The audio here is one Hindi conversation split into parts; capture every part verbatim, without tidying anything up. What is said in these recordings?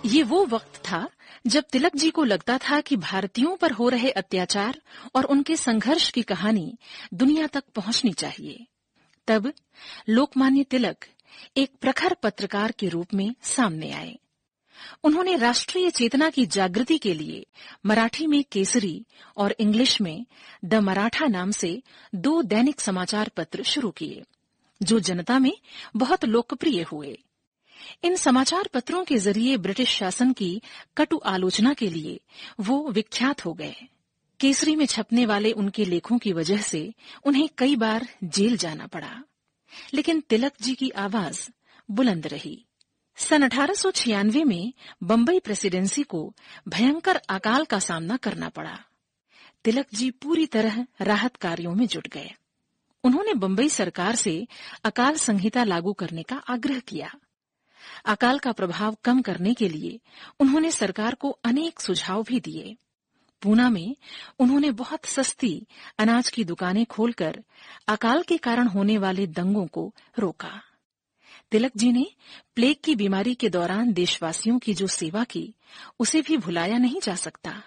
ये वो वक्त था जब तिलक जी को लगता था कि भारतीयों पर हो रहे अत्याचार और उनके संघर्ष की कहानी दुनिया तक पहुंचनी चाहिए। तब लोकमान्य तिलक एक प्रखर पत्रकार के रूप में सामने आए। उन्होंने राष्ट्रीय चेतना की जागृति के लिए मराठी में केसरी और इंग्लिश में द मराठा नाम से दो दैनिक समाचार पत्र शुरू किए, जो जनता में बहुत लोकप्रिय हुए। इन समाचार पत्रों के जरिए ब्रिटिश शासन की कटु आलोचना के लिए वो विख्यात हो गए। केसरी में छपने वाले उनके लेखों की वजह से उन्हें कई बार जेल जाना पड़ा, लेकिन तिलक जी की आवाज बुलंद रही। सन अठारह सौ छियानवे में बम्बई प्रेसिडेंसी को भयंकर अकाल का सामना करना पड़ा। तिलक जी पूरी तरह राहत कार्यों में जुट गए। उन्होंने बम्बई सरकार से अकाल संहिता लागू करने का आग्रह किया। अकाल का प्रभाव कम करने के लिए उन्होंने सरकार को अनेक सुझाव भी दिए। पूना में उन्होंने बहुत सस्ती अनाज की दुकानें खोलकर अकाल के कारण होने वाले दंगों को रोका। तिलक जी ने प्लेग की बीमारी के दौरान देशवासियों की जो सेवा की, उसे भी भुलाया नहीं जा सकता।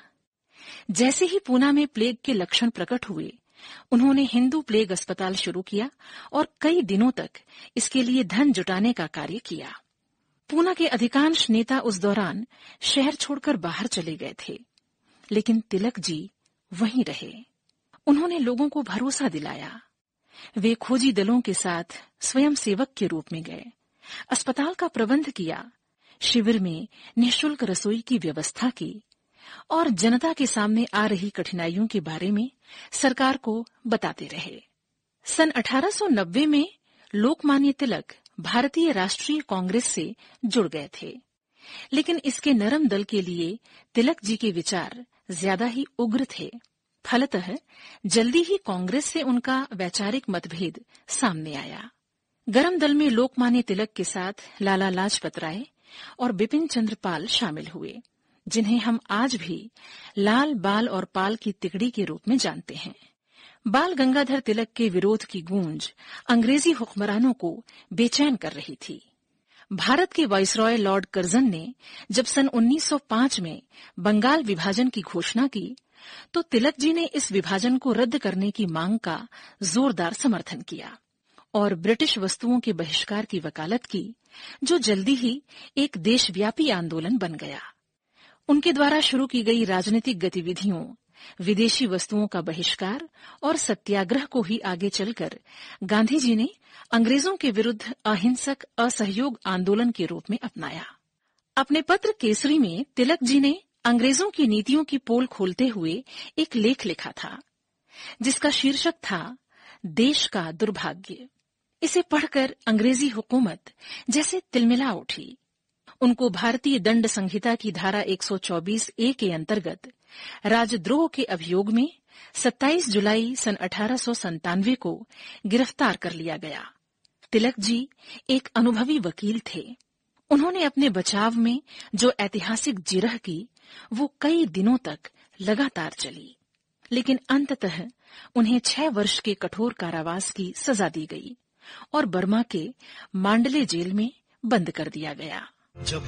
जैसे ही पूना में प्लेग के लक्षण प्रकट हुए, उन्होंने हिंदू प्लेग अस्पताल शुरू किया और कई दिनों तक इसके लिए धन जुटाने का कार्य किया। पूना के अधिकांश नेता उस दौरान शहर छोड़कर बाहर चले गए थे, लेकिन तिलक जी वहीं रहे। उन्होंने लोगों को भरोसा दिलाया। वे खोजी दलों के साथ स्वयं सेवक के रूप में गए, अस्पताल का प्रबंध किया, शिविर में निःशुल्क रसोई की व्यवस्था की और जनता के सामने आ रही कठिनाइयों के बारे में सरकार को बताते रहे। सन अठारह सौ नब्बे में लोकमान्य तिलक भारतीय राष्ट्रीय कांग्रेस से जुड़ गए थे, लेकिन इसके नरम दल के लिए तिलक जी के विचार ज्यादा ही उग्र थे। फलतः जल्दी ही कांग्रेस से उनका वैचारिक मतभेद सामने आया। गरम दल में लोकमान्य तिलक के साथ लाला लाजपत राय और बिपिन चंद्र पाल शामिल हुए, जिन्हें हम आज भी लाल, बाल और पाल की तिकड़ी के रूप में जानते हैं। बाल गंगाधर तिलक के विरोध की गूंज अंग्रेजी हुक्मरानों को बेचैन कर रही थी। भारत के वाइसरॉय लॉर्ड कर्जन ने जब सन उन्नीस सौ पाँच में बंगाल विभाजन की घोषणा की, तो तिलक जी ने इस विभाजन को रद्द करने की मांग का जोरदार समर्थन किया और ब्रिटिश वस्तुओं के बहिष्कार की वकालत की, जो जल्दी ही एक देशव्यापी आंदोलन बन गया। उनके द्वारा शुरू की गई राजनीतिक गतिविधियों, विदेशी वस्तुओं का बहिष्कार और सत्याग्रह को ही आगे चलकर गांधी जी ने अंग्रेजों के विरुद्ध अहिंसक असहयोग आंदोलन के रूप में अपनाया। अपने पत्र केसरी में तिलक जी ने अंग्रेजों की नीतियों की पोल खोलते हुए एक लेख लिखा था, जिसका शीर्षक था देश का दुर्भाग्य। इसे पढ़कर अंग्रेजी हुकूमत जैसे तिलमिला उठी। उनको भारतीय दंड संहिता की धारा एक सौ चौबीस ए के अंतर्गत राजद्रोह के अभियोग में सत्ताईस जुलाई सन अठारह सौ संतानवे को गिरफ्तार कर लिया गया। तिलक जी एक अनुभवी वकील थे। उन्होंने अपने बचाव में जो ऐतिहासिक जिरह की, वो कई दिनों तक लगातार चली, लेकिन अंततः उन्हें छह वर्ष के कठोर कारावास की सजा दी गई और बर्मा के मांडले जेल में बंद कर दिया गया। जब